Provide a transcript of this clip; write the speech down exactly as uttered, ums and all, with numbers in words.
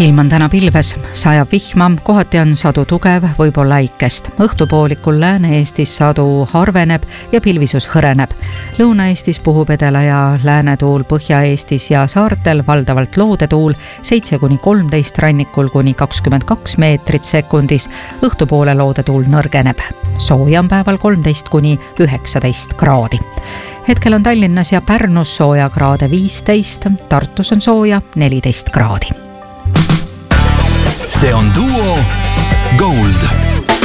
Ilm on täna pilves, sajab vihma, kohati on sadu tugev, võib-olla äikest. Õhtupoolikul Lääne-Eestis sadu harveneb ja pilvisus hõreneb. Lõuna-Eestis puhub edela ja läänetuul, Põhja-Eestis ja saartel valdavalt loodetuul, seitse kuni kolmteist rannikul kuni kakskümmend kaks meetrit sekundis. Õhtupoole loodetuul nõrgeneb. Sooja on päeval kolmteist kuni üheksateist kraadi. Hetkel on Tallinnas ja Pärnus sooja kraade viisteist, Tartus on sooja neliteist kraadi. See on Duo Gold.